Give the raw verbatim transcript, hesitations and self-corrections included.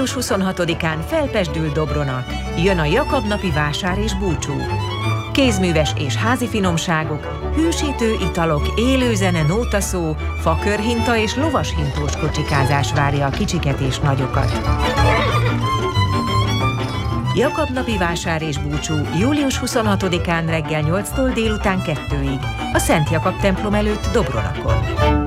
július huszonhatodikán felpesdül Dobrona. Jön a Jakab napi vásár és búcsú. Kézműves és házi finomságok, hűsítő italok, élőzene, nótaszó, fakörhinta és lovashintós kocsikázás várja a kicsiket és nagyokat. Jakab napi vásár és búcsú július huszonhatodikán reggel nyolctól délután kettőig a Szent Jakab templom előtt Dobronakon.